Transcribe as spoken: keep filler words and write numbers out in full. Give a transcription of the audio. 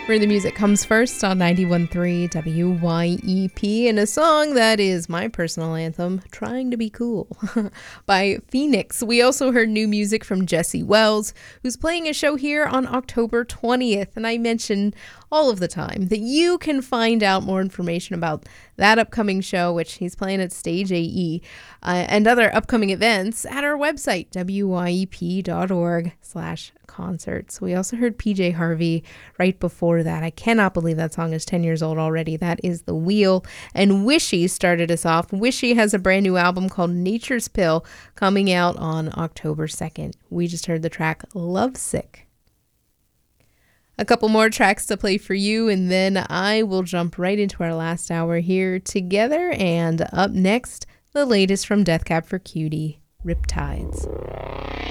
Where the music comes first on ninety-one point three W Y E P, and a song that is my personal anthem, Trying to Be Cool, by Phoenix. We also heard new music from Jesse Wells, who's playing a show here on October twentieth, and I mention all of the time that you can find out more information about that upcoming show, which he's playing at Stage A E, uh, and other upcoming events at our website, W Y E P dot org slash concerts. We also heard P J Harvey right before that. I cannot believe that song is ten years old already. That is The Wheel. And Wishy started us off. Wishy has a brand new album called Nature's Pill coming out on October second. We just heard the track Lovesick. A couple more tracks to play for you, and then I will jump right into our last hour here together. And up next, the latest from Death Cab for Cutie, Riptides.